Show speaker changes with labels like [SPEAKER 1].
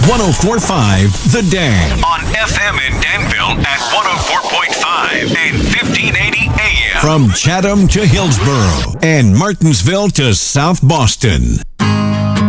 [SPEAKER 1] 1045 The Dan.
[SPEAKER 2] On FM in Danville at 104.5 and 1580 AM.
[SPEAKER 1] From Chatham to Hillsborough and Martinsville to South Boston.